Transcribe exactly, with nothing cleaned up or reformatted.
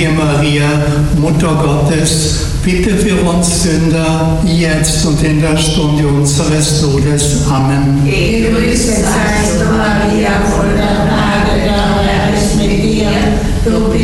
Heilige Maria, Mutter Gottes, bitte für uns Sünder, jetzt und in der Stunde unseres Todes. Amen. Gegrüßet seist du, Maria,